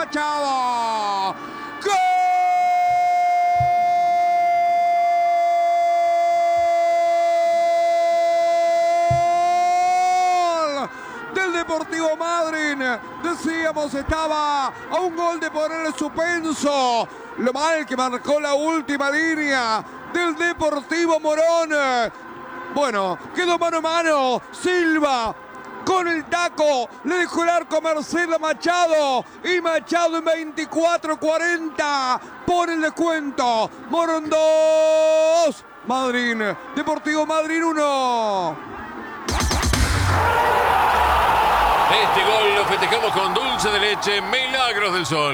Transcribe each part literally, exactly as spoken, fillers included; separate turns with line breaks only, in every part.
Machado. ¡Gol! Del Deportivo Madryn. Decíamos, estaba a un gol de poner el suspenso. Lo mal que marcó la última línea del Deportivo Morón. Bueno, quedó mano a mano. Silva con el taco le dejó el arco a Marcelo Machado. Y Machado en veinticuatro cuarenta por el descuento. Morón dos, Madryn, Deportivo Madryn uno.
Este gol lo festejamos con dulce de leche Milagros del Sol.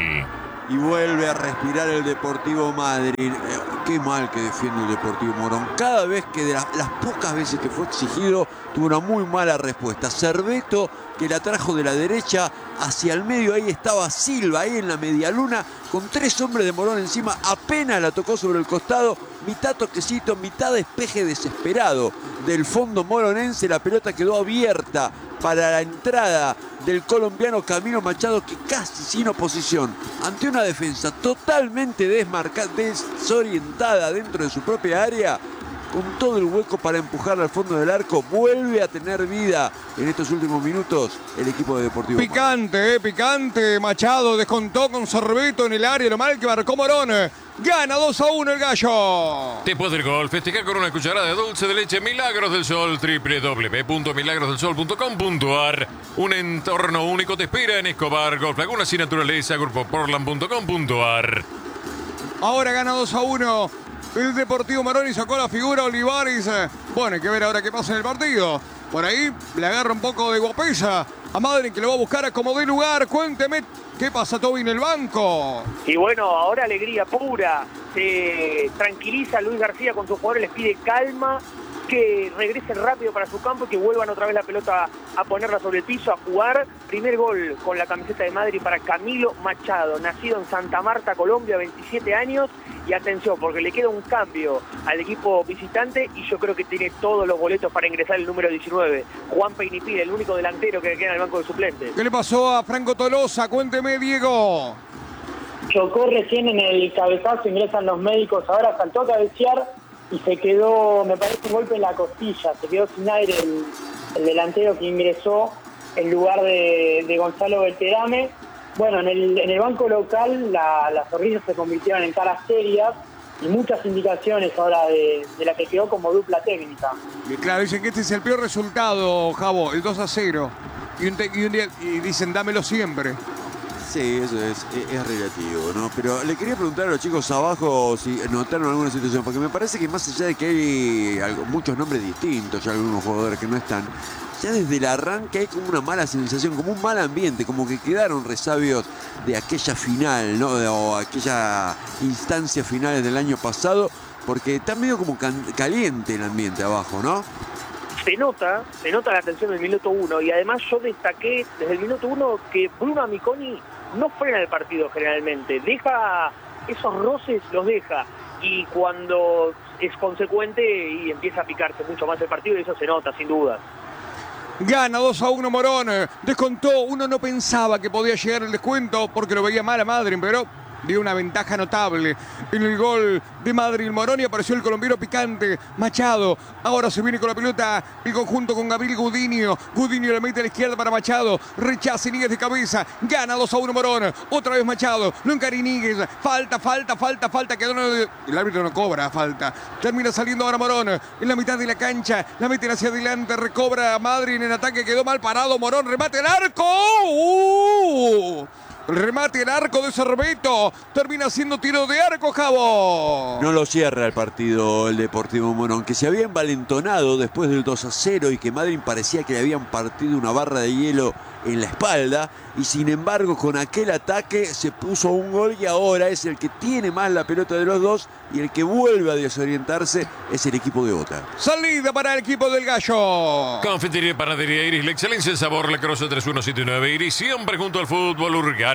Y vuelve a respirar el Deportivo Madryn. Eh, qué mal que defiende el Deportivo Morón. Cada vez que de las, las pocas veces que fue exigido, tuvo una muy mala respuesta. Cerveto, que la trajo de la derecha hacia el medio. Ahí estaba Silva, ahí en la medialuna, con tres hombres de Morón encima. Apenas la tocó sobre el costado. Mitad toquecito, mitad despeje desesperado del fondo moronense. La pelota quedó abierta para la entrada del colombiano Camilo Machado, que casi sin oposición, ante una defensa totalmente desmarcada, desorientada dentro de su propia área, con todo el hueco para empujarla al fondo del arco, vuelve a tener vida en estos últimos minutos el equipo de Deportivo Madryn.
Picante, eh, picante. Machado descontó con Cerveto en el área, lo mal que marcó Morón. Gana dos a uno el Gallo.
Después del gol, festejar con una cucharada de dulce de leche Milagros del Sol. doble u doble u doble u punto milagros del sol punto com punto a r. Un entorno único te espera en Escobar, Golf Lagunas y Naturaleza, grupo portland punto com punto a r.
Ahora gana dos a uno el Deportivo Morón y sacó la figura Olivares. Bueno, hay que ver ahora qué pasa en el partido. Por ahí le agarra un poco de guapesa a Madryn, que lo va a buscar a como de lugar. Cuénteme qué pasa, Toby, en el banco.
Y bueno, ahora alegría pura. Se tranquiliza Luis García con sus jugadores, les pide calma, que regresen rápido para su campo y que vuelvan otra vez la pelota a ponerla sobre el piso, a jugar. Primer gol con la camiseta de Madryn para Camilo Machado, nacido en Santa Marta, Colombia, veintisiete años. Y atención, porque le queda un cambio al equipo visitante y yo creo que tiene todos los boletos para ingresar el número diecinueve. Juan Peinipil, el único delantero que queda en el banco de suplentes.
¿Qué le pasó a Franco Tolosa? Cuénteme, Diego.
Chocó recién en el cabezazo, ingresan los médicos, ahora saltó a cabecear y se quedó, me parece, un golpe en la costilla, se quedó sin aire el, el delantero que ingresó en lugar de, de Gonzalo Belterame. Bueno, en el, en el banco local la, las sonrisas se convirtieron en caras serias y muchas indicaciones ahora de, de la que quedó como dupla técnica.
Y claro, dicen que este es el peor resultado, Javo, el dos a cero. Y, un te, y, un día, y dicen, dámelo siempre.
Sí, eso es, es, es relativo, ¿no? Pero le quería preguntar a los chicos abajo si notaron alguna situación, porque me parece que más allá de que hay algo, muchos nombres distintos, ya algunos jugadores que no están, ya desde el arranque hay como una mala sensación, como un mal ambiente, como que quedaron resabios de aquella final, ¿no? De, o aquella instancia finales del año pasado, porque está medio como can, caliente el ambiente abajo, ¿no?
Se nota, se nota la tensión del minuto uno y además yo destaqué desde el minuto uno que Bruno Amiconi no frena el partido generalmente, deja esos roces, los deja y cuando es consecuente y empieza a picarse mucho más el partido y eso se nota sin duda.
Gana dos a uno Morón, descontó, uno no pensaba que podía llegar el descuento porque lo veía mal a Madryn, pero dio una ventaja notable en el gol de Madryn Morón y apareció el colombiano picante Machado. Ahora se viene con la pelota el conjunto con Gabriel Gudinio. Gudinio le mete a la izquierda para Machado. Rechaza Iníguez de cabeza. Gana dos a uno Morón. Otra vez Machado. No encara Iníguez. Falta, falta, falta, falta. Quedó no... El árbitro no cobra falta. Termina saliendo ahora Morón en la mitad de la cancha. La meten hacia adelante. Recobra Madryn en ataque. Quedó mal parado Morón. Remate el arco. ¡Uh! Remate el arco de Cerveto. Termina siendo tiro de arco, Javo.
No lo cierra el partido el Deportivo Morón, que se había envalentonado después del dos a cero y que Madryn parecía que le habían partido una barra de hielo en la espalda, y sin embargo con aquel ataque se puso un gol y ahora es el que tiene más la pelota de los dos y el que vuelve a desorientarse es el equipo de Bota.
Salida para el equipo del Gallo.
Confitería y Panadería Iris, la excelencia en sabor, la Croce tres uno siete nueve Iris, siempre junto al fútbol Urgara.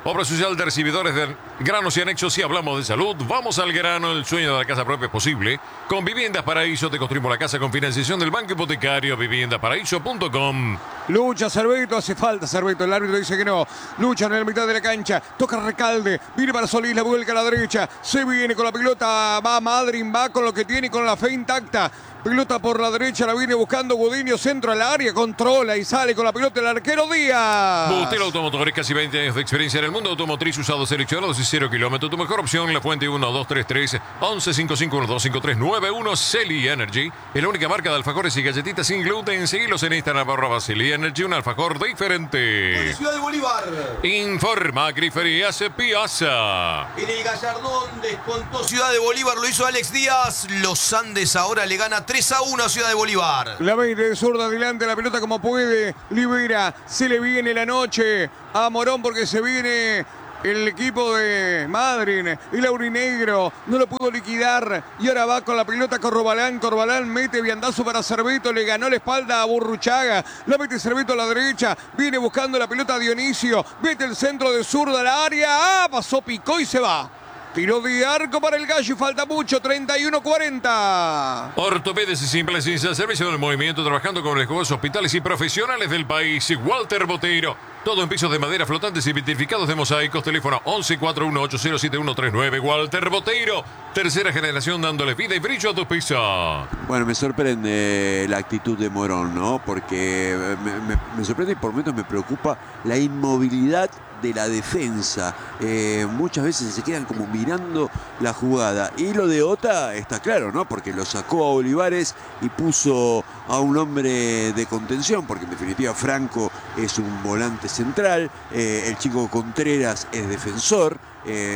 Obra social de recibidores de granos y anexos. Si hablamos de salud, vamos al grano. El sueño de la casa propia es posible. Con Viviendas Paraíso te construimos la casa con financiación del Banco Hipotecario. vivienda paraíso punto com.
Lucha Cerveto, hace falta Cerveto. El árbitro dice que no. Lucha en la mitad de la cancha. Toca Recalde. Viene para Solís, la vuelca a la derecha. Se viene con la pelota. Va Madryn, va con lo que tiene, con la fe intacta. Pelota por la derecha, la viene buscando Gudiño, centro al área, controla y sale con la pelota el arquero Díaz.
Bustelo Automotores, casi veinte años de experiencia en el mundo automotriz, usados seleccionados y cero kilómetros. Tu mejor opción, La Fuente uno dos tres tres once cincuenta y cinco uno dos cinco tres nueve uno. Celi Energy es la única marca de alfajores y galletitas sin gluten. Seguilos en Instagram, arroba Celi Energy, un alfajor diferente.
Ciudad de Bolívar.
Informa Griferías Piazza.
En el Gallardón descontó Ciudad de Bolívar, lo hizo Alex Díaz. Los Andes ahora le gana tres a uno a Ciudad de Bolívar.
La veinte de zurda adelante, la pelota como puede, libera, se le viene la noche a Morón porque se viene el equipo de Madryn. El aurinegro no lo pudo liquidar y ahora va con la pelota Corbalán. Corbalán mete viandazo para Cerveto, le ganó la espalda a Burruchaga. La mete Cerveto a la derecha, viene buscando la pelota a Dionisio, mete el centro de zurda al área, ah, pasó, picó y se va. Tiro de arco para el Gallo y falta mucho, treinta y uno cuarenta.
Ortopedes y Simples sin servicio del movimiento, trabajando con los mejores hospitales y profesionales del país. Walter Botero. Todo en pisos de madera flotantes y vitrificados de mosaicos. Teléfono once cuarenta y uno ocho cero siete uno tres nueve. Walter Botero. Tercera generación dándole vida y brillo a tu piso.
Bueno, me sorprende la actitud de Morón, ¿no? Porque me, me, me sorprende y por momentos me preocupa la inmovilidad de la defensa. Eh, muchas veces se quedan como mirando la jugada. Y lo de Ota está claro, ¿no? Porque lo sacó a Olivares y puso a un hombre de contención, porque en definitiva Franco es un volante central, eh, el chico Contreras es defensor, eh,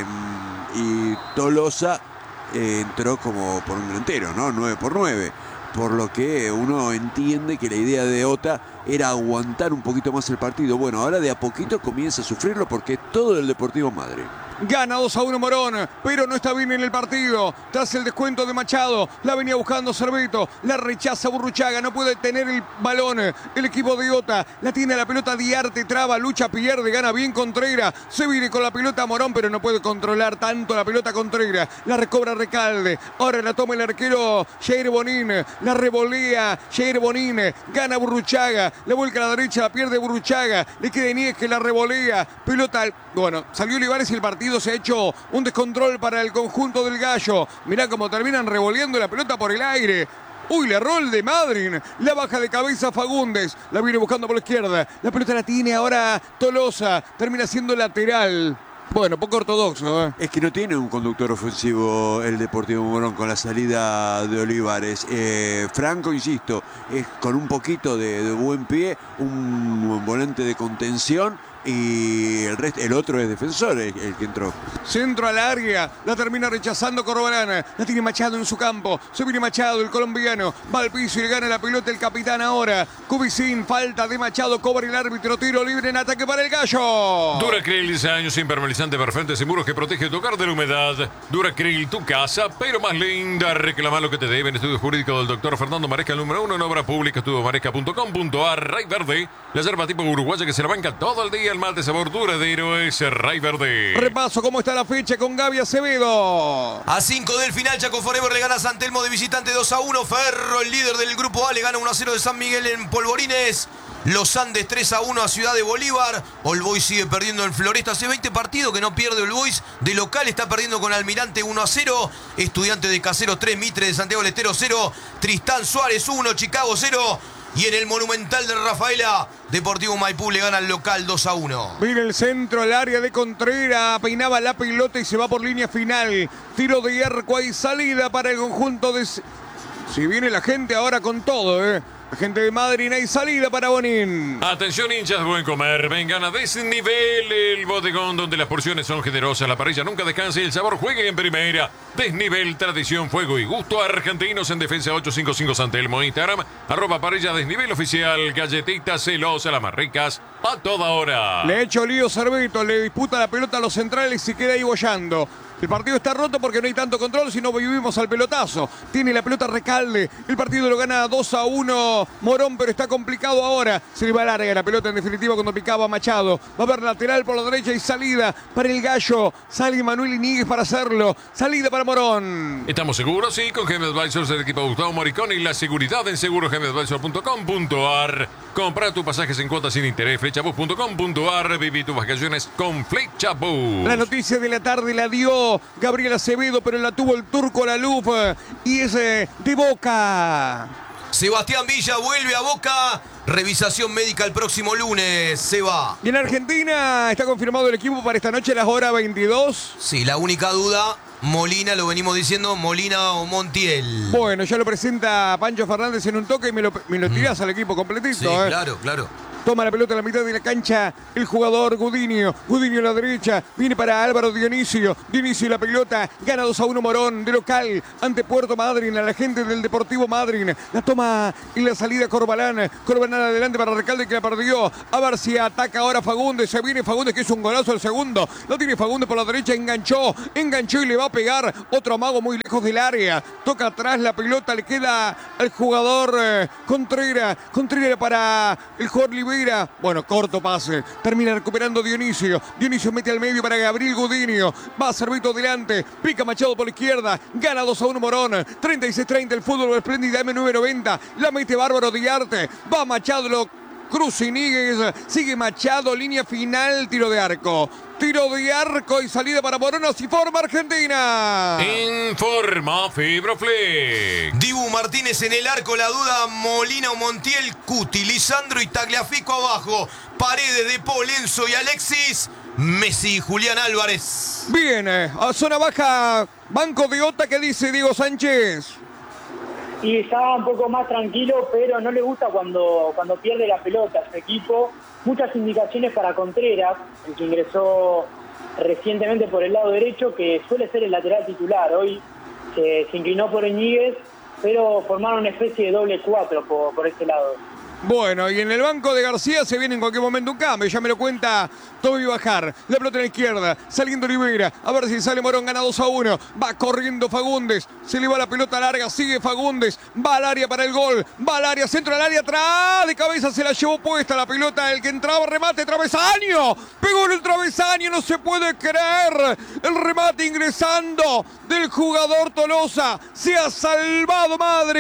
y Tolosa eh, entró como por un delantero, ¿no? nueve por nueve. Por lo que uno entiende que la idea de Ota era aguantar un poquito más el partido. Bueno, ahora de a poquito comienza a sufrirlo porque es todo el Deportivo Madryn.
Gana dos a uno Morón, pero no está bien en el partido. Tras el descuento de Machado, la venía buscando Cerveto, la rechaza Burruchaga, no puede tener el balón. El equipo de Ota, la tiene la pelota Diarte, traba, lucha, pierde, gana bien Contreras. Se viene con la pelota Morón, pero no puede controlar tanto la pelota Contreras. La recobra Recalde, ahora la toma el arquero Jair Bonín, la revolea Jair Bonín, gana Burruchaga, la vuelca a la derecha, la pierde Burruchaga, le queda Inies que la revolea, pelota, bueno, salió Olivares y el partido se ha hecho un descontrol para el conjunto del Gallo. Mirá cómo terminan revoleando la pelota por el aire. Uy, la rol de Madryn, la baja de cabeza Fagundes, la viene buscando por la izquierda, la pelota la tiene ahora Tolosa, termina siendo lateral. Bueno, poco ortodoxo, ¿eh?
Es que no tiene un conductor ofensivo el Deportivo Morón con la salida de Olivares. Eh, Franco, insisto, es con un poquito de, de buen pie, un volante de contención. Y el resto, el otro es defensor, el, el que entró.
Centro al área, la termina rechazando Corbalán, la tiene Machado en su campo, se viene Machado, el colombiano, va al piso y le gana la pelota el capitán ahora. Cubicín, falta de Machado, cobra el árbitro, tiro libre en ataque para el Gallo.
Duracril, diez años, impermeabilizante perfecto, seguros que protege tu hogar de la humedad. Duracril, tu casa, pero más linda. Reclama lo que te deben. Estudio jurídico del doctor Fernando Maresca, el número uno en obra pública, estudio maresca punto com punto a r. Ray Verde, la yerba tipo uruguaya que se la banca todo el día. El mal de sabor duradero es Ray Verde.
Repaso cómo está la fecha con Gaby Acevedo.
A cinco del final, Chaco Forever le gana a San Telmo de visitante dos a uno. Ferro, el líder del grupo A, le gana uno a cero de San Miguel en Polvorines. Los Andes tres a uno a Ciudad de Bolívar. All Boys sigue perdiendo en Floresta. Hace veinte partidos que no pierde All Boys. De local está perdiendo con Almirante uno a cero. Estudiante de Caseros tres, Mitre de Santiago del Estero cero. Tristán Suárez uno, Chicago cero. Y en el Monumental de Rafaela, Deportivo Maipú le gana al local dos a uno.
Viene el centro al área de Contreras, peinaba la pelota y se va por línea final. Tiro de arco y salida para el conjunto de... Si viene la gente ahora con todo, ¿eh? La gente de Madryn, hay salida para Bonín.
Atención, hinchas, buen comer. Vengan a Desnivel, el bodegón donde las porciones son generosas. La parrilla nunca descansa y el sabor juegue en primera. Desnivel, tradición, fuego y gusto. Argentinos en defensa ocho cinco cinco San Telmo. Instagram, arroba parrilla Desnivel oficial. Galletitas celosas, las más ricas, a toda hora.
Le ha hecho lío Cerveto, le disputa la pelota a los centrales y queda ahí bollando. El partido está roto porque no hay tanto control, sino vivimos al pelotazo. Tiene la pelota Recalde. El partido lo gana dos a uno Morón, pero está complicado ahora. Se le va larga la pelota en definitiva cuando picaba Machado. Va a haber lateral por la derecha y salida para el Gallo. Sale Manuel Iníguez para hacerlo. Salida para Morón.
¿Estamos seguros? Sí, con G M Advisors, el equipo de Gustavo Moricón y la seguridad en seguro g m advisor punto com punto a r. Compra tus pasajes en cuotas sin interés. Flechapus punto com punto a r. Viví tus vacaciones con Flechapus.
La noticia de la tarde la dio Gabriel Acevedo, pero la tuvo el turco Laluf y es eh, de Boca.
Sebastián Villa vuelve a Boca. Revisación médica el próximo lunes. Se va.
Y en Argentina está confirmado el equipo para esta noche a las horas veintidós.
Sí, la única duda, Molina, lo venimos diciendo, Molina o Montiel.
Bueno, ya lo presenta Pancho Fernández en un toque y me lo, me lo tirás mm. al equipo completito.
Sí,
eh.
claro, claro.
Toma la pelota en la mitad de la cancha el jugador Gudinio. Gudinio a la derecha. Viene para Álvaro Dionisio. Dionisio la pelota. Gana dos a uno Morón de local ante Puerto Madryn. A la gente del Deportivo Madryn. La toma y la salida Corbalán. Corbalán adelante para Recalde que la perdió. A ver si ataca ahora Fagundes. Se viene Fagundes que es un golazo el segundo. Lo tiene Fagundes por la derecha. Enganchó. Enganchó y le va a pegar. Otro amago muy lejos del área. Toca atrás la pelota. Le queda al jugador eh, Contreras. Contreras para el jugador Libera. Bueno, corto pase. Termina recuperando Dionisio. Dionisio mete al medio para Gabriel Gudinio. Va Cervito delante. Pica Machado por la izquierda. Gana dos a uno Morón. treinta y seis treinta el fútbol espléndida M nueve noventa. La mete Bárbaro Diarte. Va Machado. Lo Cruz Iníguez. Sigue Machado. Línea final. Tiro de arco. Tiro de arco y salida para Morón. Así forma Argentina.
Informa Fibroflex.
Dibu Martínez en el arco. La duda, Molina o Montiel. Cuti, Lisandro y Tagliafico abajo. Paredes, De Paul, Enzo y Alexis. Messi y Julián Álvarez.
Bien, a zona baja. Banco de Ota, que dice Diego Sánchez.
Y estaba un poco más tranquilo, pero no le gusta cuando, cuando pierde la pelota a su equipo. Muchas indicaciones para Contreras, el que ingresó recientemente por el lado derecho, que suele ser el lateral titular. Hoy se, se inclinó por Iñiguez, pero formaron una especie de doble cuatro por, por ese lado.
Bueno, y en el banco de García se viene en cualquier momento un cambio. Ya me lo cuenta Toby Bajar. La pelota en la izquierda, saliendo Olivera. A ver si sale Morón, gana dos a uno. Va corriendo Fagundes. Se le va la pelota larga, sigue Fagundes. Va al área para el gol. Va al área, centro al área, atrás. De cabeza se la llevó puesta la pelota. El que entraba, remate, travesaño. Pegó en el travesaño, no se puede creer. El remate ingresando del jugador Tolosa. Se ha salvado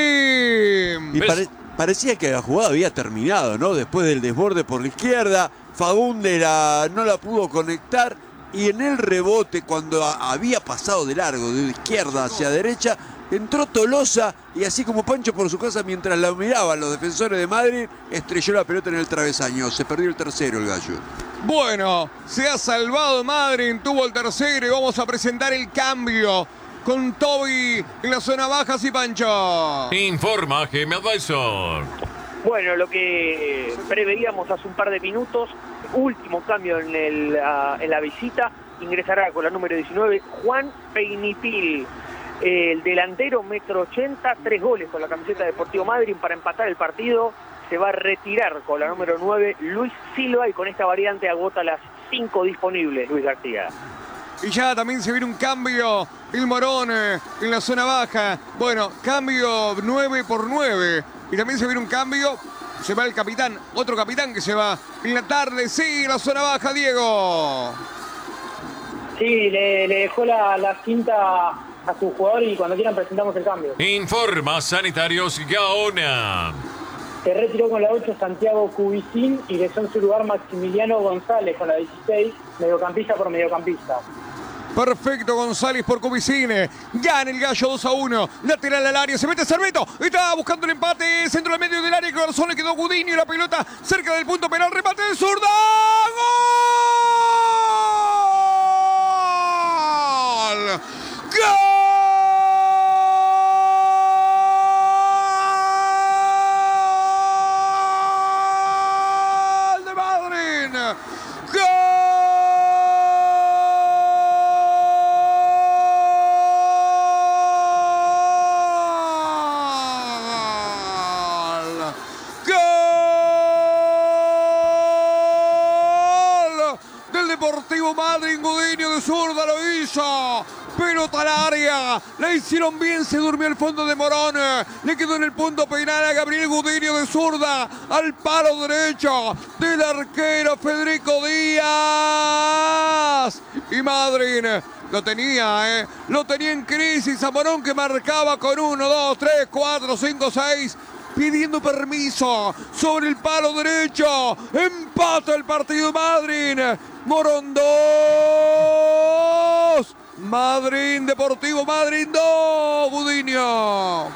Madryn.
Y pare- parecía que la jugada había terminado, ¿no? Después del desborde por la izquierda, Fagundes la, no la pudo conectar y en el rebote, cuando a, había pasado de largo, de izquierda hacia derecha, entró Tolosa y así como Pancho por su casa, mientras la miraban los defensores de Madrid, estrelló la pelota en el travesaño. Se perdió el tercero el Gallo.
Bueno, se ha salvado Madryn, tuvo el tercero y vamos a presentar el cambio. Con Toby en la zona baja, sí, Pancho.
Informa G M Advisor.
Bueno, lo que preveíamos hace un par de minutos, último cambio en, el, uh, en la visita, ingresará con la número diecinueve, Juan Peinipil, el delantero, metro ochenta, tres goles con la camiseta de Deportivo Madryn para empatar el partido. Se va a retirar con la número nueve, Luis Silva, y con esta variante agota las cinco disponibles, Luis García.
Y ya también se viene un cambio, el Morón eh, en la zona baja. Bueno, cambio nueve por nueve. Y también se viene un cambio, se va el capitán, otro capitán que se va en la tarde. Sí, en la zona baja, Diego.
Sí, le, le dejó la, la cinta a su jugador y cuando quieran presentamos el cambio.
Informa Sanitarios Gaona.
Se retiró con la ocho Santiago Cubicín y dejó en su lugar Maximiliano González con la dieciséis, mediocampista por mediocampista.
Perfecto, González por Cubicine. Gana el Gallo dos a uno. Lateral al área. Se mete Cerveto. Está buscando el empate. Centro al medio del área. Corazón le quedó Gudinio. La pelota cerca del punto penal. Remate de zurda. ¡Gol! ¡Gol! ¡De Madryn! ¡Gol! Deportivo Madryn, Gudinio de zurda lo hizo. pelota al área, la hicieron bien, se durmió el fondo de Morón, le quedó en el punto penal a Gabriel Gudiño de zurda, al palo derecho del arquero Federico Díaz. Y Madryn lo tenía, ¿eh? Lo tenía en crisis a Morón, que marcaba con uno, dos, tres, cuatro, cinco, seis, pidiendo permiso sobre el palo derecho. Empata el partido Madryn. Morón dos. Madryn, Deportivo Madryn dos. Gudiño.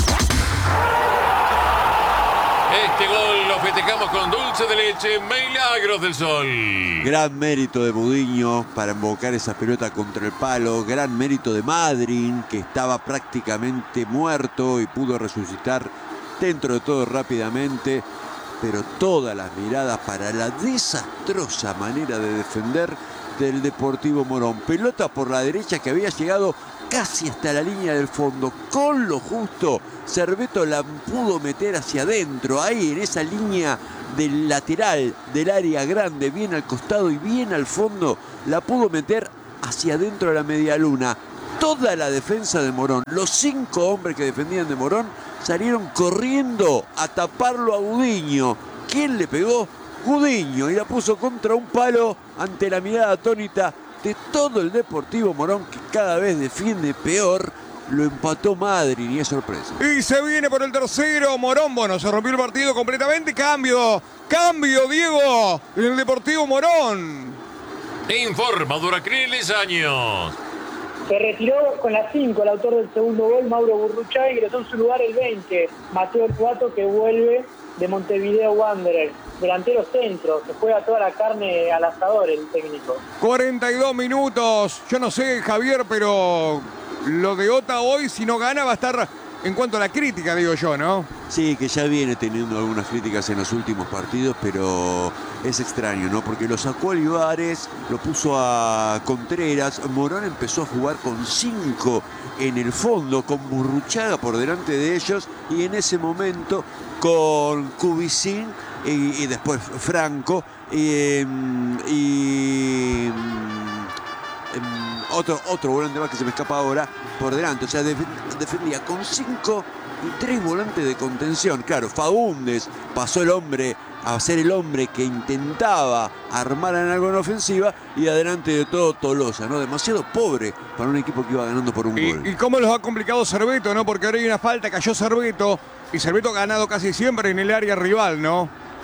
Este gol lo festejamos con dulce de leche, Milagros del Sol.
Gran mérito de Gudiño para invocar esa pelota contra el palo. Gran mérito de Madryn, que estaba prácticamente muerto y pudo resucitar dentro de todo rápidamente. Pero todas las miradas para la desastrosa manera de defender del Deportivo Morón. Pelota por la derecha que había llegado casi hasta la línea del fondo. Con lo justo, Cerveto la pudo meter hacia adentro, ahí en esa línea del lateral del área grande, bien al costado y bien al fondo. La pudo meter hacia adentro de la medialuna. Toda la defensa de Morón, los cinco hombres que defendían de Morón, salieron corriendo a taparlo a Gudiño. ¿Quién le pegó? Gudiño, y la puso contra un palo ante la mirada atónita de todo el Deportivo Morón, que cada vez defiende peor. Lo empató Madryn y es sorpresa.
Y se viene por el tercero Morón. Bueno, se rompió el partido completamente. Cambio, cambio, Diego, en el Deportivo Morón.
Informa Duracriles Años.
Se retiró con la cinco el autor del segundo gol, Mauro Burruchaga, y ingresó en su lugar el veinte, Mateo El Cuato, que vuelve de Montevideo Wanderers. Delantero centro, se juega toda la carne al asador el técnico.
cuarenta y dos minutos. Yo no sé, Javier, pero lo de Ota hoy, si no gana, va a estar en cuanto a la crítica, digo yo, ¿no?
Sí, que ya viene teniendo algunas críticas en los últimos partidos, pero es extraño, ¿no? Porque lo sacó Olivares, lo puso a Contreras. Morón empezó a jugar con cinco en el fondo, con Burruchaga por delante de ellos, y en ese momento con Kubicín y, y después Franco y, y otro, otro volante más que se me escapa ahora por delante. O sea, def defendía con cinco y tres volantes de contención. Claro, Faúndez pasó el hombre a ser el hombre que intentaba armar en algo en ofensiva, y adelante de todo Tolosa, ¿no? Demasiado pobre para un equipo que iba ganando por un
y,
gol.
Y cómo los ha complicado Cerveto, ¿no? Porque ahora hay una falta, cayó Cerveto, y Cerveto ha ganado casi siempre en el área rival, ¿no?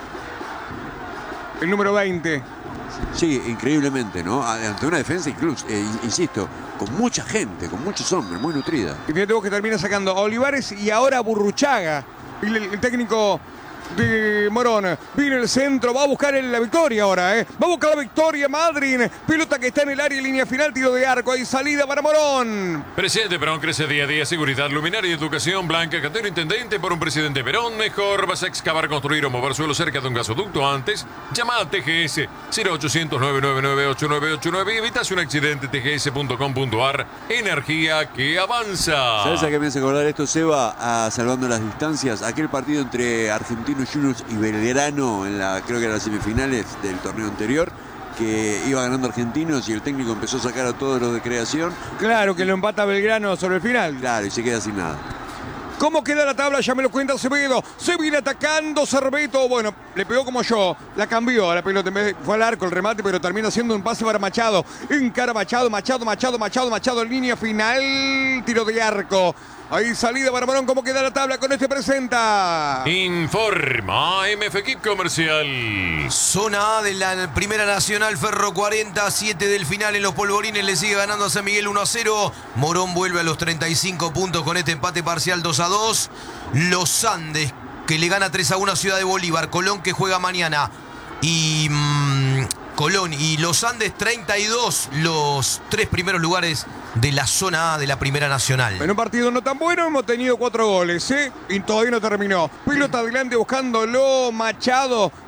El número veinte.
Sí, increíblemente, ¿no? Ante una defensa, incluso, eh, insisto, con mucha gente, con muchos hombres, muy nutrida.
Y fíjate vos que termina sacando a Olivares y ahora a Burruchaga, el, el técnico de Morón. Viene el centro, va a buscar la victoria ahora, ¿eh? Va a buscar la victoria Madryn. Pelota que está en el área, línea final, tiro de arco. Hay salida para Morón.
Presidente Perón crece día a día. Seguridad, luminaria y educación. Blanca Cantero, intendente por un presidente Perón. Mejor vas a excavar, construir o mover suelo cerca de un gasoducto antes. Llama a T G S cero ochocientos, nueve nueve nueve, ocho nueve ocho nueve y evitas un accidente. T G S punto com punto ar. Energía que avanza.
¿Sabes a qué me hace acordar esto, Seba? A Salvando las Distancias. Aquel partido entre Argentinos Juniors y Belgrano, en la, creo que eran las semifinales del torneo anterior, que iba ganando Argentinos y el técnico empezó a sacar a todos los de creación.
Claro, que lo empata Belgrano sobre el final.
Claro, y se queda sin nada.
¿Cómo queda la tabla? Ya me lo cuenta Acevedo. Se viene atacando Cerveto. Bueno, le pegó como yo. La cambió a la pelota. En vez de, fue al arco el remate, pero termina haciendo un pase para Machado. Encara Machado, Machado, Machado, Machado, Machado. En línea final. Tiro de arco. Ahí salida para Morón. ¿Cómo queda la tabla? Con este presenta.
Informa M F Equip Comercial.
Zona A de la Primera Nacional, Ferro cuarenta, siete del final en los polvorines. Le sigue ganando a San Miguel uno a cero. Morón vuelve a los treinta y cinco puntos con este empate parcial dos a dos. Los Andes, que le gana tres a uno a Ciudad de Bolívar. Colón, que juega mañana. Y mmm, Colón y Los Andes, treinta y dos, los tres primeros lugares de la zona A de la Primera Nacional.
En un partido no tan bueno hemos tenido cuatro goles, ¿eh? Y todavía no terminó. Pelota adelante buscándolo Machado.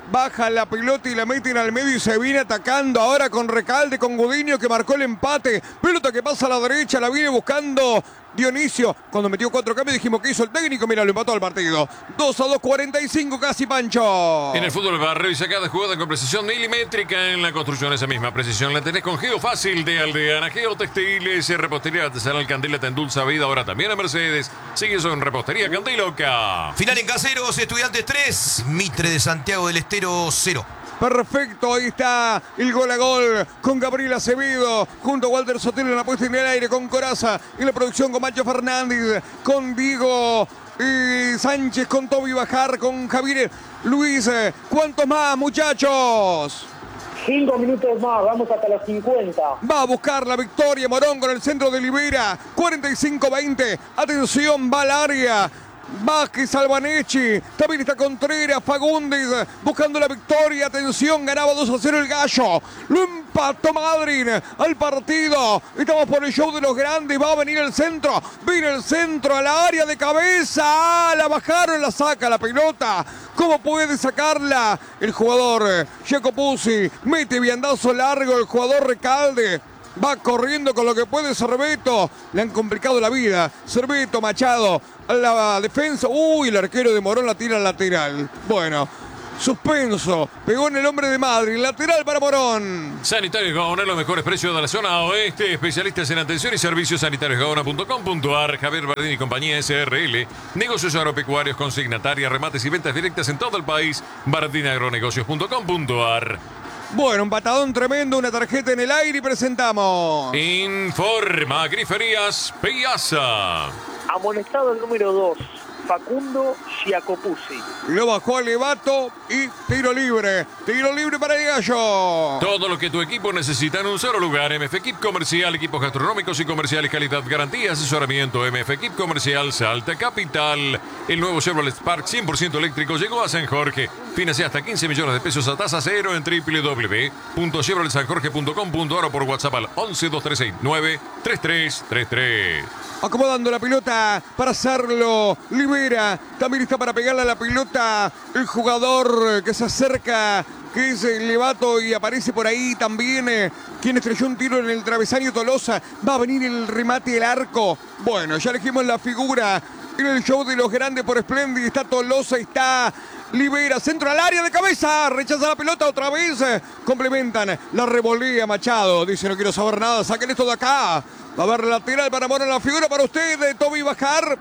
baja la pelota y la meten al medio y se viene atacando ahora con Recalde, con Gudiño que marcó el empate. Pelota que pasa a la derecha, la viene buscando Dionisio. Cuando metió cuatro cambios dijimos que hizo el técnico, mira, lo empató al partido. dos a dos, cuarenta y cinco casi, Pancho.
En el fútbol barrio y sacada jugada con precisión milimétrica en la construcción. Esa misma precisión la tenés con Geofácil de Aldeana. Geotextiles, repostería artesanal Candela te endulza vida ahora también a Mercedes. Sigue eso en repostería Candiloca.
Final en Caseros, Estudiantes tres, Mitre de Santiago del Estero cero.
Perfecto, ahí está el gol a gol con Gabriel Acevedo, junto a Walter Sotelo en la puesta en el aire, con Coraza en la producción, con Macho Fernández, con Diego eh, Sánchez, con Toby Bajar, con Javier Luis. ¿Cuántos más, muchachos?
Cinco minutos más, vamos hasta los cincuenta.
Va a buscar la victoria Morón con el centro de Libera. cuarenta y cinco veinte. Atención, va al área. Vázquez, Albanechi, también está Contreras, Fagundes, buscando la victoria, atención, ganaba dos a cero el Gallo, lo empató Madrid al partido, estamos por el show de los grandes, va a venir el centro, viene el centro al área de cabeza, la bajaron, la saca la pelota, ¿cómo puede sacarla? El jugador Jacopuzzi, mete viandazo largo el jugador Recalde. Va corriendo con lo que puede Cerveto. Le han complicado la vida. Cerveto, Machado, a la defensa. Uy, el arquero de Morón la tira al lateral. Bueno, suspenso. Pegó en el hombre de Madrid. Lateral para Morón.
Sanitarios Gaona, los mejores precios de la zona oeste. Especialistas en atención y servicios sanitarios gaona punto com punto ar. Javier Bardini y compañía S R L. Negocios agropecuarios, consignatarias, remates y ventas directas en todo el país. bardini agronegocios punto com punto ar.
Bueno, un patadón tremendo, una tarjeta en el aire y presentamos.
Informa Griferías Piazza.
Amonestado el número dos, Facundo Giacopuzzi.
Lo bajó a Levato y tiro libre. Tiro libre para el Gallo.
Todo lo que tu equipo necesita en un solo lugar. M F Equip Comercial, equipos gastronómicos y comerciales, calidad, garantía, asesoramiento. M F Equip Comercial, Salta Capital. El nuevo Chevrolet Spark cien por ciento eléctrico llegó a San Jorge. Financia hasta quince millones de pesos a tasa cero en doble u doble u doble u punto chevrolet san jorge punto com punto ar o por WhatsApp al once, dos tres seis nueve, tres tres tres tres.
Acomodando la pelota para hacerlo Libera. También está para pegarle a la pelota el jugador que se acerca, que es el Levato, y aparece por ahí también eh, quien estrelló un tiro en el travesaño, Tolosa. Va a venir el remate del arco. Bueno, ya elegimos la figura en el show de los grandes por Splendid. Está Tolosa, está Libera, centro al área de cabeza, rechaza la pelota otra vez, complementan, la revolea Machado, dice no quiero saber nada, saquen esto de acá. Va a haber lateral para Morón, la figura para usted, de Toby Bajar.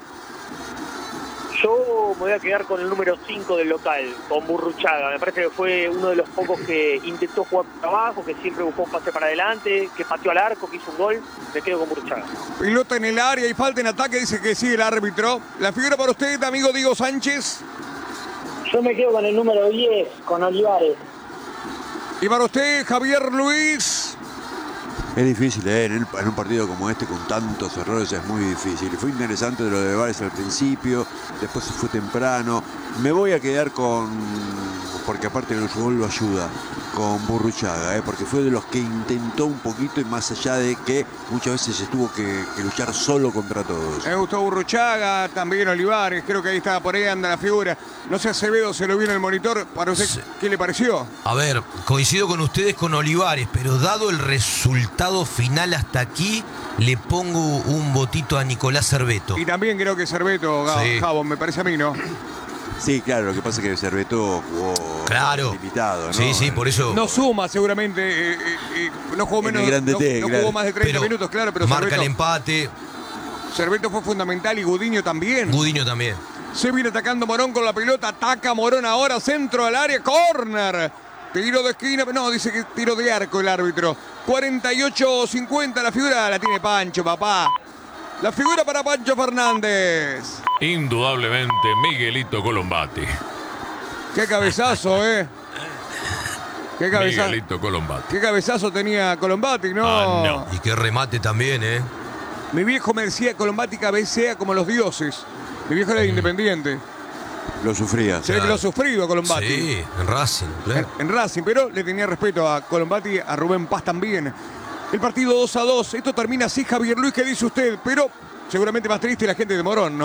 Yo me voy a quedar con el número cinco del local, con Burruchaga. Me parece que fue uno de los pocos que intentó jugar por abajo, que siempre buscó un pase para adelante, que pateó al arco, que hizo un gol. Me quedo con Burruchaga.
Pelota en el área y falta en ataque, dice que sí el árbitro. La figura para usted, amigo Diego Sánchez.
Yo me quedo con el número diez, con Olivares.
Y para usted, Javier Luis.
Es difícil, ¿eh? en, el, en un partido como este, con tantos errores, es muy difícil. Fue interesante lo de Vares al principio, después se fue temprano. Me voy a quedar con, porque aparte el gol lo ayuda, con Burruchaga, ¿eh? porque fue de los que intentó un poquito, y más allá de que muchas veces estuvo que, que luchar solo contra todos.
Me gustó Burruchaga, también Olivares, creo que ahí está, por ahí anda la figura. No sé, Acevedo se lo vio en el monitor, para usted, sí. ¿Qué le pareció?
A ver, coincido con ustedes con Olivares, pero dado el resultado final hasta aquí, le pongo un votito a Nicolás Cerveto.
Y también creo que Cerveto, sí. Javo, me parece a mí, ¿no?
Sí, claro, lo que pasa es que Cerveto jugó
claro.
limitado, ¿no?
Sí, sí, por eso.
No suma seguramente, eh, eh, eh, no jugó menos,
no, T,
no
claro.
jugó más de treinta
pero
minutos, claro, pero
marca
Cerveto,
el empate.
Cerveto fue fundamental y Gudiño también.
Gudiño también.
Se viene atacando Morón con la pelota, ataca Morón ahora, centro al área, córner. Tiro de esquina, no, dice que tiro de arco el árbitro. cuarenta y ocho cincuenta, la figura la tiene Pancho, papá. La figura para Pancho Fernández.
Indudablemente, Miguelito Colombati.
Qué cabezazo, ¿eh? Qué cabezazo.
Miguelito Colombati.
Qué cabezazo tenía Colombati, ¿no?
Ah, no.
Y qué remate también, ¿eh?
Mi viejo me decía Colombati cabecea como los dioses. Mi viejo era de Independiente.
Lo sufría.
Se ve que lo ha sufrido a Colombati.
Sí, en Racing. Claro.
En, en Racing, pero le tenía respeto a Colombati, a Rubén Paz también. El partido dos a dos. Esto termina así, Javier Luis, ¿qué dice usted? Pero seguramente más triste la gente de Morón, ¿no?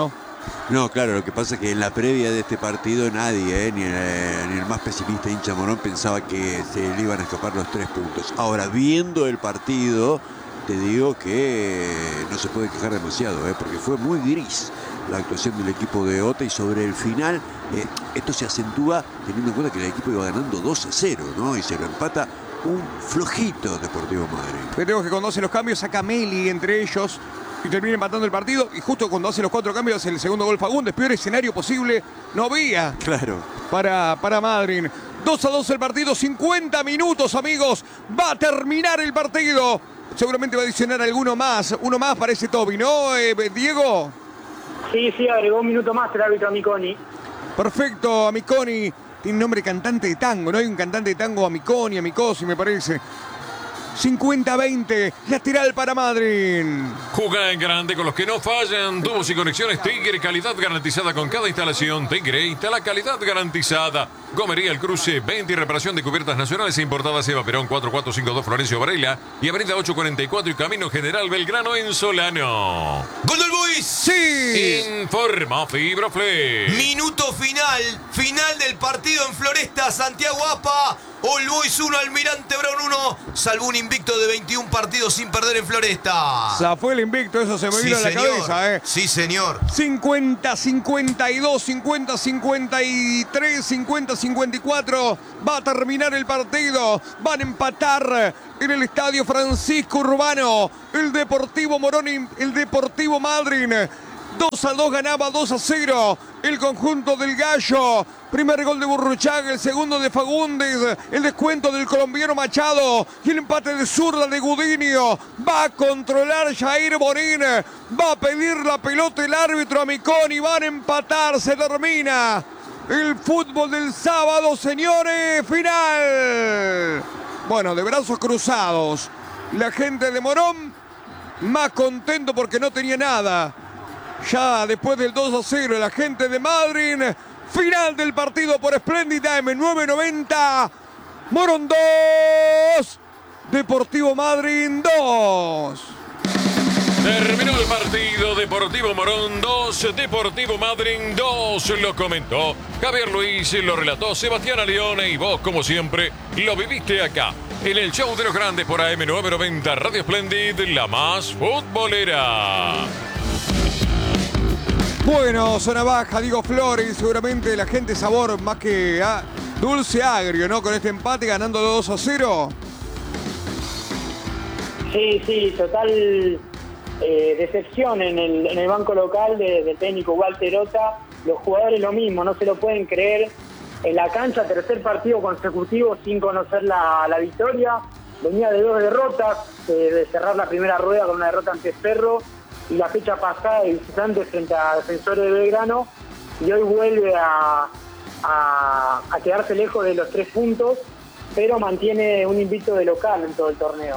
No, claro, lo que pasa es que en la previa de este partido nadie, eh, ni, el, ni el más pesimista hincha Morón pensaba que se le iban a escapar los tres puntos. Ahora, viendo el partido, te digo que no se puede quejar demasiado, eh, porque fue muy gris la actuación del equipo de Ota y sobre el final, eh, esto se acentúa teniendo en cuenta que el equipo iba ganando dos a cero, ¿no? Y se lo empata un flojito Deportivo Madrid.
Pero que cuando hace los cambios saca Meli entre ellos y termina empatando el partido. Y justo cuando hace los cuatro cambios hace el segundo gol Fagundes. Peor escenario posible no había.
Claro.
Para, para Madrid. dos a dos el partido, cincuenta minutos, amigos. Va a terminar el partido. Seguramente va a adicionar alguno más. Uno más para ese Toby, ¿no, eh, Diego?
Sí, sí, agregó un minuto más el árbitro Amiconi.
Perfecto, Amiconi. Tiene nombre de cantante de tango, ¿no? Hay un cantante de tango, Amiconi, Amicosi, me parece. cincuenta a veinte, lateral para Madrid.
Juega en grande con los que no fallan. Tubos y conexiones Tigre, calidad garantizada con cada instalación. Tigre, instala calidad garantizada. Gomería El Cruce, venta y reparación de cubiertas nacionales e importadas. Eva Perón cuatro cuatro cinco dos Florencio Varela y Avenida ocho cuarenta y cuatro y Camino General Belgrano en Solano.
¡Gol del Boys!
Sí.
Informa Fibroflex.
Minuto final, final del partido en Floresta, Santiago Apa. All Boys uno, Almirante Brown uno. Salvó un invicto de veintiún partidos sin perder en Floresta.
Se fue el invicto, eso se me
Sí,
vino a la
señor.
cabeza, ¿eh?
Sí, señor.
cincuenta, cincuenta y dos, cincuenta, cincuenta y tres, cincuenta, cincuenta y cuatro. Va a terminar el partido. Van a empatar en el estadio Francisco Urbano. El Deportivo Morón y el Deportivo Madrid. dos a dos ganaba, dos a cero el conjunto del Gallo. Primer gol de Burruchaga, el segundo de Fagundes, el descuento del colombiano Machado y el empate de zurda de Gudinio. Va a controlar Jair Borín, va a pedir la pelota el árbitro Amiconi, van a empatar, se termina el fútbol del sábado, señores, final. Bueno, de brazos cruzados, la gente de Morón más contento porque no tenía nada. Ya después del dos a cero, la gente de Madrid, final del partido por Splendid Time, nueve noventa, Morón dos, Deportivo Madrid dos.
Terminó el partido, Deportivo Morón dos, Deportivo Madrid dos, lo comentó Javier Luis, lo relató Sebastián Alione y vos, como siempre, lo viviste acá, en el show de los grandes por A M nueve noventa, Radio Splendid, la más futbolera.
Bueno, zona baja, Diego Flores, seguramente la gente sabor más que ah, dulce agrio, ¿no? Con este empate ganando dos a cero.
Sí, sí, total eh, decepción en el, en el banco local de, del técnico Walter Ota. Los jugadores lo mismo, no se lo pueden creer. En la cancha, tercer partido consecutivo sin conocer la, la victoria. Venía de dos derrotas, eh, de cerrar la primera rueda con una derrota ante Ferro y la fecha pasada de visitante frente a Defensores de Belgrano, y hoy vuelve a, a, a quedarse lejos de los tres puntos, pero mantiene un invicto de local en todo el torneo.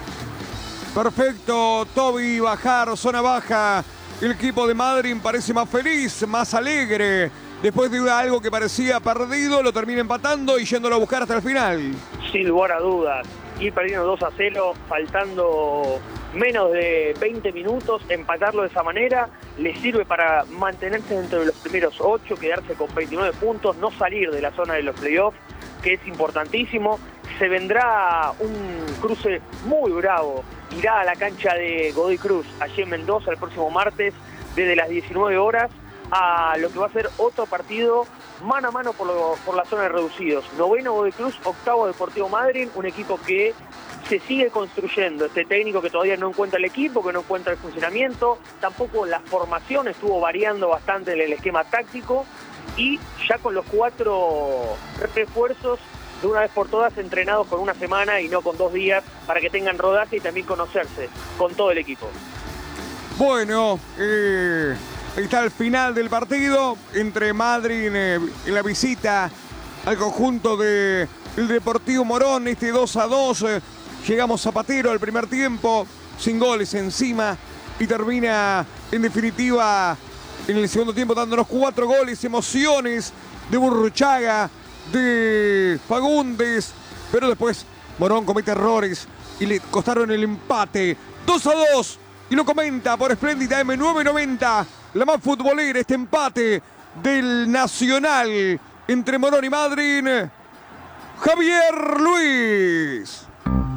Perfecto, Toby, bajar, zona baja. El equipo de Madrid parece más feliz, más alegre. Después de algo que parecía perdido, lo termina empatando y yéndolo a buscar hasta el final.
Sin lugar a dudas, ir perdiendo dos a cero, faltando menos de veinte minutos, empatarlo de esa manera, le sirve para mantenerse dentro de los primeros ocho, quedarse con veintinueve puntos, no salir de la zona de los playoffs, que es importantísimo. Se vendrá un cruce muy bravo, irá a la cancha de Godoy Cruz, allí en Mendoza, el próximo martes, desde las diecinueve horas, a lo que va a ser otro partido mano a mano por, lo, por la zona de reducidos. Noveno Godoy Cruz, octavo Deportivo Madrid, un equipo que se sigue construyendo. Este técnico que todavía no encuentra el equipo, que no encuentra el funcionamiento, tampoco la formación estuvo variando bastante en el esquema táctico, y ya con los cuatro refuerzos de una vez por todas entrenados con una semana y no con dos días, para que tengan rodaje y también conocerse con todo el equipo.
Bueno, eh, está el final del partido entre Madrid eh, en la visita al conjunto del Deportivo Morón, este dos a dos. Eh, llegamos Zapatero al primer tiempo, sin goles encima, y termina en definitiva en el segundo tiempo dándonos cuatro goles, emociones de Burruchaga, de Fagundes, pero después Morón comete errores y le costaron el empate. dos a dos, y lo comenta por Splendid A M nueve noventa, la más futbolera, este empate del Nacional entre Morón y Madryn. Javier Luis.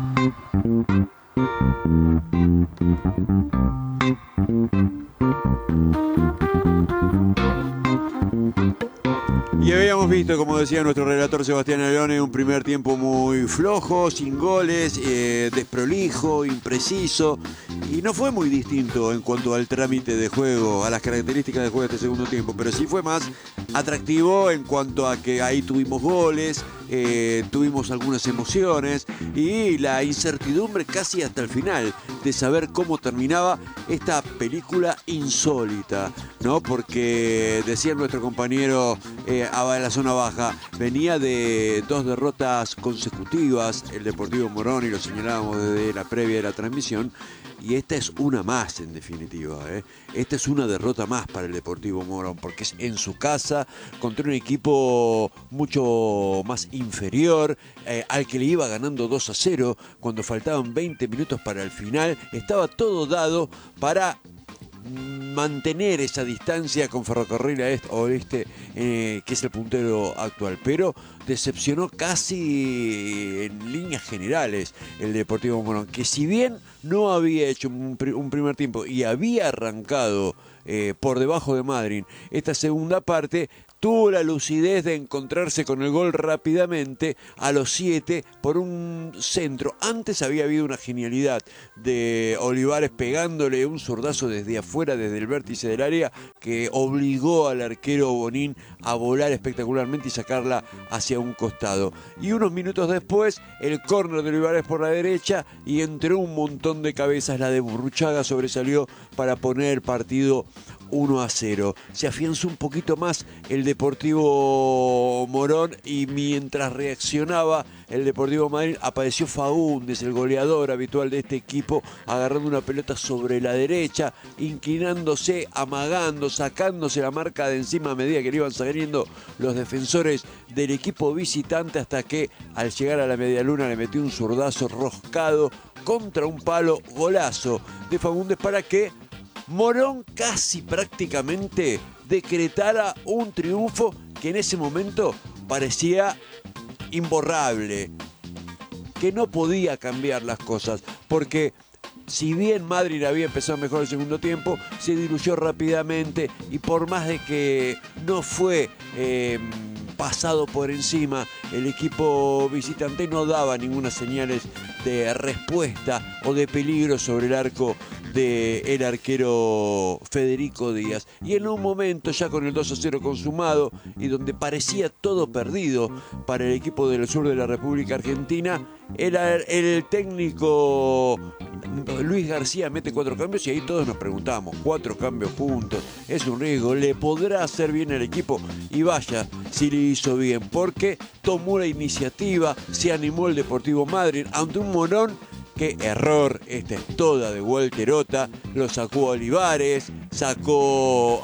Y habíamos visto, como decía nuestro relator Sebastián Alone, un primer tiempo muy flojo, sin goles, eh, desprolijo, impreciso. Y no fue muy distinto en cuanto al trámite de juego, a las características de juego de este segundo tiempo, pero sí fue más atractivo en cuanto a que ahí tuvimos goles, eh, tuvimos algunas emociones y la incertidumbre casi hasta el final de saber cómo terminaba esta película insólita, ¿no? Porque decía nuestro compañero eh, de la zona baja, venía de dos derrotas consecutivas, el Deportivo Morón, y lo señalábamos desde la previa de la transmisión, y esta es una más en definitiva, ¿eh? Esta es una derrota más para el Deportivo Morón, porque es en su casa, contra un equipo mucho más inferior, eh, al que le iba ganando dos a cero, cuando faltaban veinte minutos para el final, estaba todo dado para mantener esa distancia con Ferrocarril Oeste, eh, que es el puntero actual, pero decepcionó casi en líneas generales el Deportivo Morón, que si bien no había hecho un, pr un primer tiempo y había arrancado eh, por debajo de Madryn esta segunda parte, tuvo la lucidez de encontrarse con el gol rápidamente a los siete por un centro. Antes había habido una genialidad de Olivares pegándole un zurdazo desde afuera, desde el vértice del área, que obligó al arquero Bonín a volar espectacularmente y sacarla hacia un costado. Y unos minutos después, el córner de Olivares por la derecha, y entre un montón de cabezas la de Burruchaga sobresalió para poner el partido uno a cero. Se afianzó un poquito más el Deportivo Morón, y mientras reaccionaba el Deportivo Madryn, apareció Faúndez, el goleador habitual de este equipo, agarrando una pelota sobre la derecha, inclinándose, amagando, sacándose la marca de encima a medida que le iban saliendo los defensores del equipo visitante, hasta que al llegar a la medialuna le metió un zurdazo roscado contra un palo, golazo de Faúndez, para que Morón casi prácticamente decretara un triunfo que en ese momento parecía imborrable, que no podía cambiar las cosas, porque si bien Madryn había empezado mejor el segundo tiempo, se diluyó rápidamente, y por más de que no fue eh, pasado por encima, el equipo visitante no daba ninguna señales de respuesta o de peligro sobre el arco del arquero Federico Díaz. Y en un momento, ya con el dos a cero consumado y donde parecía todo perdido para el equipo del sur de la República Argentina, era el técnico Luis García mete cuatro cambios, y ahí todos nos preguntábamos, cuatro cambios juntos, es un riesgo, ¿le podrá hacer bien al equipo? Y vaya si le hizo bien, porque tomó la iniciativa, se animó el Deportivo Madryn ante un Morón que, error, esta es toda de Walterota, lo sacó a Olivares, sacó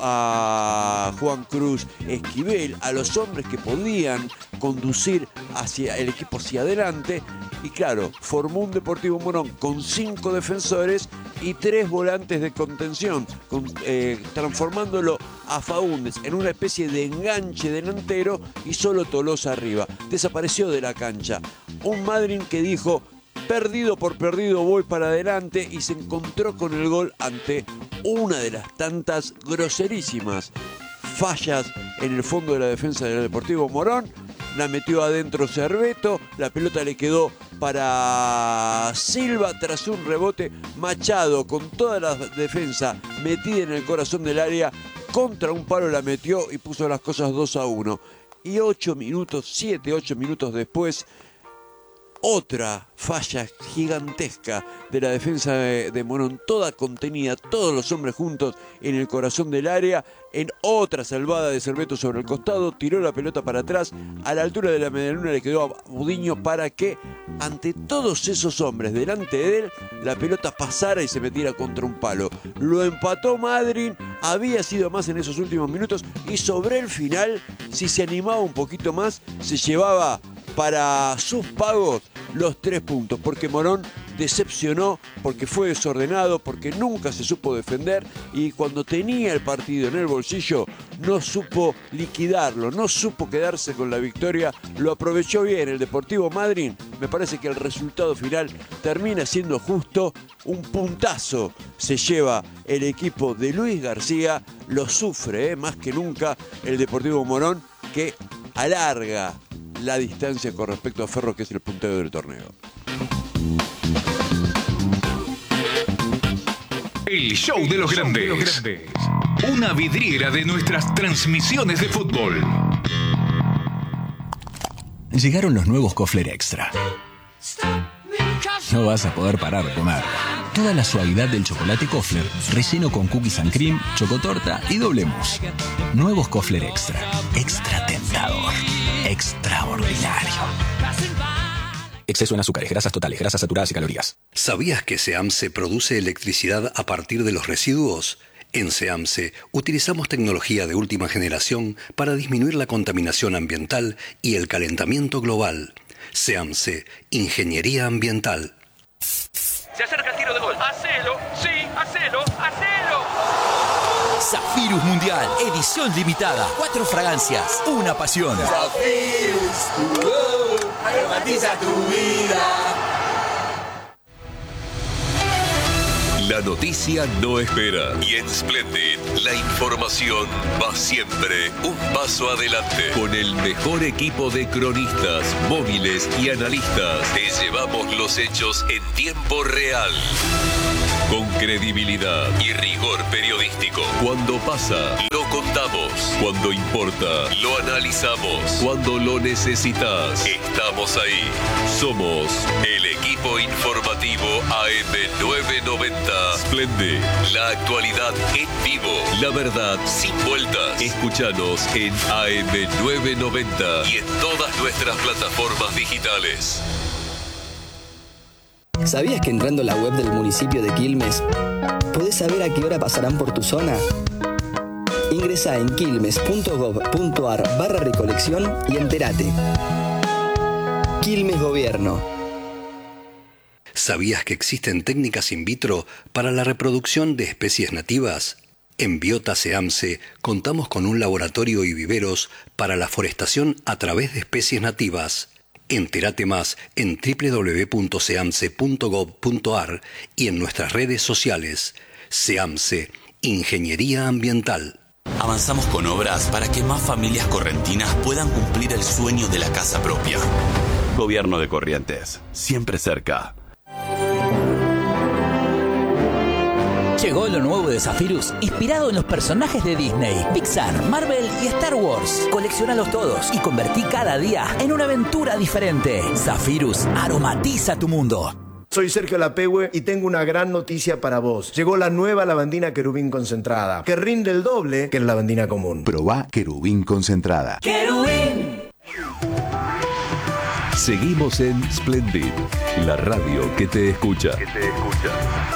a Juan Cruz Esquivel, a los hombres que podían conducir hacia el equipo hacia adelante, y claro, formó un Deportivo Morón con cinco defensores y tres volantes de contención, con, eh, transformándolo a Faúndez en una especie de enganche delantero, y solo Tolosa arriba. Desapareció de la cancha. Un Madryn que dijo, perdido por perdido voy para adelante, y se encontró con el gol ante una de las tantas groserísimas fallas en el fondo de la defensa del Deportivo Morón. La metió adentro Cerveto, la pelota le quedó para Silva tras un rebote. Machado, con toda la defensa metida en el corazón del área, contra un palo la metió y puso las cosas dos a uno. Y ocho minutos, siete, ocho minutos después, otra falla gigantesca de la defensa de, de Morón, toda contenida, todos los hombres juntos en el corazón del área. En otra salvada de Cerveto sobre el costado, tiró la pelota para atrás, a la altura de la medialuna le quedó a Budiño para que, ante todos esos hombres delante de él, la pelota pasara y se metiera contra un palo. Lo empató Madryn, había sido más en esos últimos minutos, y sobre el final, si se animaba un poquito más, se llevaba para sus pagos los tres puntos, porque Morón decepcionó porque fue desordenado, porque nunca se supo defender y cuando tenía el partido en el bolsillo no supo liquidarlo, no supo quedarse con la victoria, lo aprovechó bien el Deportivo Madryn. Me parece que el resultado final termina siendo justo, un puntazo se lleva el equipo de Luis García, lo sufre eh, más que nunca el Deportivo Morón, que alarga la distancia con respecto a Ferro, que es el puntero del torneo.
El show de los grandes. Una vidriera de nuestras transmisiones de fútbol.
Llegaron los nuevos Kofler Extra. No vas a poder parar de comer. Toda la suavidad del chocolate Kofler, relleno con cookies and cream, chocotorta y doble mousse. Nuevos Kofler Extra. Extra tentador. Extraordinario. Exceso en azúcares, grasas totales, grasas saturadas y calorías.
¿Sabías que SEAMSE produce electricidad a partir de los residuos? En SEAMSE utilizamos tecnología de última generación para disminuir la contaminación ambiental y el calentamiento global. SEAMSE, Ingeniería Ambiental.
Se acerca el tiro de gol. ¡Hacelo! ¡Sí! ¡Hacelo! ¡Hacelo!
Zafirus Mundial, edición limitada. Cuatro fragancias, una pasión.
Zafirus, uh, aromatiza tu vida.
La noticia no espera y en Splendid la información va siempre un paso adelante. Con el mejor equipo de cronistas, móviles y analistas, te llevamos los hechos en tiempo real. Con credibilidad y rigor periodístico. Cuando pasa, lo contamos. Cuando importa, lo analizamos. Cuando lo necesitas, estamos ahí. Somos el equipo informativo A M novecientos noventa. Splendid, la actualidad en vivo. La verdad sin vueltas. Escúchanos en A M novecientos noventa y en todas nuestras plataformas digitales.
¿Sabías que entrando a la web del municipio de Quilmes podés saber a qué hora pasarán por tu zona? Ingresá en quilmes punto gob punto ar barra recolección y entérate. Quilmes Gobierno.
¿Sabías que existen técnicas in vitro para la reproducción de especies nativas? En Biota SEAMSE contamos con un laboratorio y viveros para la forestación a través de especies nativas. Entérate más en doble u doble u doble u punto seamse punto gob punto ar y en nuestras redes sociales. SEAMSE, Ingeniería Ambiental.
Avanzamos con obras para que más familias correntinas puedan cumplir el sueño de la casa propia.
Gobierno de Corrientes, siempre cerca.
Llegó lo nuevo de Zafirus, inspirado en los personajes de Disney, Pixar, Marvel y Star Wars. Colecciónalos todos y convertí cada día en una aventura diferente. Zafirus, aromatiza tu mundo.
Soy Sergio Lapehue y tengo una gran noticia para vos. Llegó la nueva lavandina Querubín concentrada, que rinde el doble que la lavandina común.
Probá Querubín concentrada.
¡Querubín!
Seguimos en Splendid, la radio que te escucha. Que te escucha.